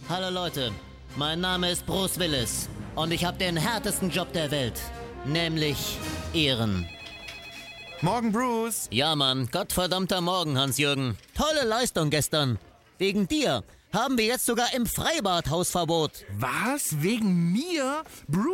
Hallo Leute, mein Name ist Bruce Willis und ich habe den härtesten Job der Welt, nämlich Ehren. Morgen, Bruce. Ja Mann, gottverdammter Morgen, Hans-Jürgen. Tolle Leistung gestern. Wegen dir haben wir jetzt sogar im Freibad Hausverbot. Was? Wegen mir? Bruce?